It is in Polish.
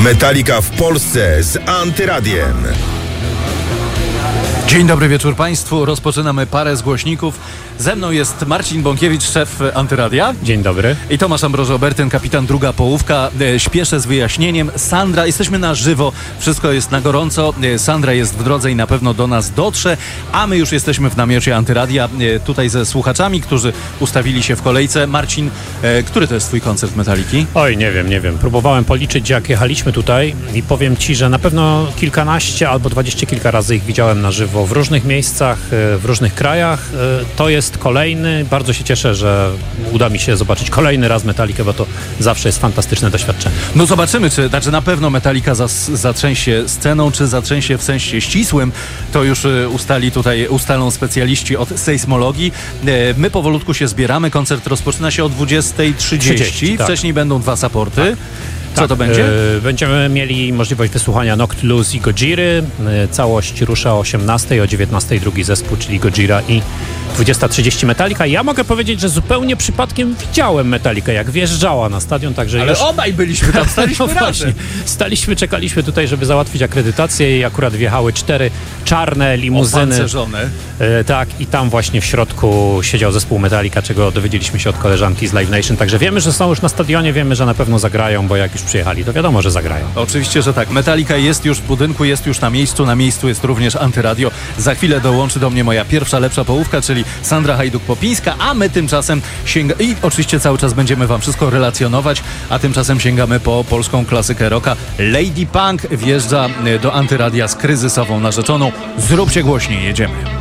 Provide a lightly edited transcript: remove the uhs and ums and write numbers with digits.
Metallica w Polsce z Antyradiem. Dzień dobry wieczór Państwu. Rozpoczynamy parę z głośników. Ze mną jest Marcin Bąkiewicz, szef Antyradia. Dzień dobry. I Tomasz Ambroży-Obertyn, kapitan druga połówka. Śpieszę z wyjaśnieniem. Sandra, jesteśmy na żywo, wszystko jest na gorąco. Sandra jest w drodze i na pewno do nas dotrze, a my już jesteśmy w namiocie Antyradia, tutaj ze słuchaczami, którzy ustawili się w kolejce. Marcin, który to jest twój koncert Metalliki? Oj, nie wiem. Próbowałem policzyć, jak jechaliśmy tutaj i powiem ci, że na pewno kilkanaście albo 20 kilka razy ich widziałem na żywo w różnych miejscach, w różnych krajach. To jest kolejny. Bardzo się cieszę, że uda mi się zobaczyć kolejny raz Metallicę, bo to zawsze jest fantastyczne doświadczenie. No zobaczymy, czy na pewno Metallica zatrzęsie sceną, czy zatrzęsie w sensie ścisłym. To już ustalą specjaliści od sejsmologii. My powolutku się zbieramy. Koncert rozpoczyna się o 20:30. Tak. Wcześniej będą dwa supporty. Tak. Co to będzie? Będziemy mieli możliwość wysłuchania Noctilus i Godziry. Całość rusza o 18:00, o 19:00 drugi zespół, czyli Godzira, i 20:30 Metallica. Ja mogę powiedzieć, że zupełnie przypadkiem widziałem Metallicę, jak wjeżdżała na stadion, także Ale już... obaj byliśmy tam, staliśmy razem. Staliśmy, czekaliśmy tutaj, żeby załatwić akredytację i akurat wjechały 4 czarne limuzyny. Opancerzone. Tak, i tam właśnie w środku siedział zespół Metallica, czego dowiedzieliśmy się od koleżanki z Live Nation. Także wiemy, że są już na stadionie, wiemy, że na pewno zagrają, bo jak już przyjechali, to wiadomo, że zagrają. Oczywiście, że tak. Metallica jest już w budynku, jest już na miejscu jest również Antyradio. Za chwilę dołączy do mnie moja pierwsza, lepsza połówka, czyli Sandra Hajduk-Popińska, a my tymczasem i oczywiście cały czas będziemy wam wszystko relacjonować, a tymczasem sięgamy po polską klasykę rocka. Lady Punk wjeżdża do Antyradia z kryzysową narzeczoną. Zróbcie głośniej, jedziemy.